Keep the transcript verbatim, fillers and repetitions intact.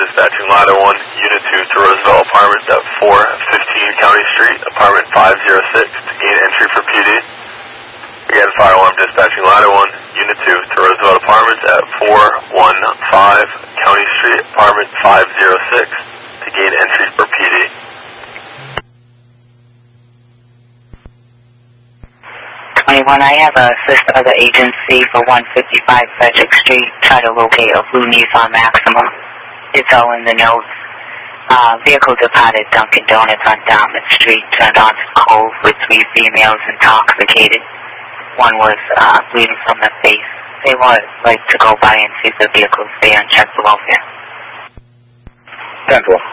dispatching Ladder one, Unit two to Roosevelt Apartments at four fifteen County Street, Apartment five oh six to gain entry for P D. Again, fire alarm dispatching Ladder one, Unit two to Roosevelt Apartments at four fifteen County Street, Apartment five oh six to gain entry for P D. twenty-one, I have a assist other agency for one fifty-five Frederick Street. Try to locate a blue Nissan Maxima. It's all in the notes. Uh, vehicle departed Dunkin' Donuts on Dartmouth Street, turned onto Cove with three females intoxicated. One was uh, bleeding from the face. They would like to go by and see if the vehicle's there and check the welfare. ten four.